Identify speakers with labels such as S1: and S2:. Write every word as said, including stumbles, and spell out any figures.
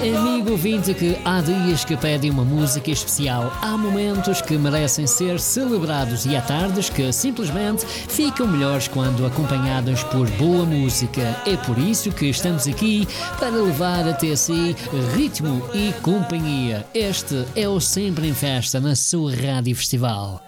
S1: Amigo ouvinte que há dias que pede uma música especial, há momentos que merecem ser celebrados e há tardes que simplesmente ficam melhores quando acompanhados por boa música. É por isso que estamos aqui para levar até si ritmo e companhia. Este é o Sempre em Festa na sua Rádio Festival.